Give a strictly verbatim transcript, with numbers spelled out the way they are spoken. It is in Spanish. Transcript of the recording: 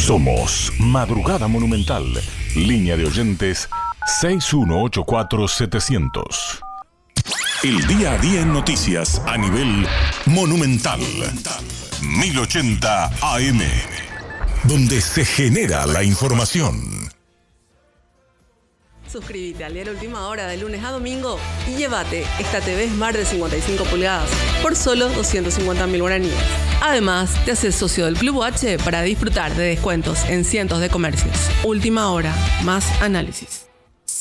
Somos Madrugada Monumental. Línea de oyentes seis uno ocho cuatro setecientos. El día a día en noticias a nivel monumental. mil ochenta A M. Donde se genera la información. Suscríbete al diario Última Hora de lunes a domingo y llévate esta T V Smart de cincuenta y cinco pulgadas por solo doscientos cincuenta mil guaraníes. Además, te haces socio del Club H para disfrutar de descuentos en cientos de comercios. Última Hora, más análisis.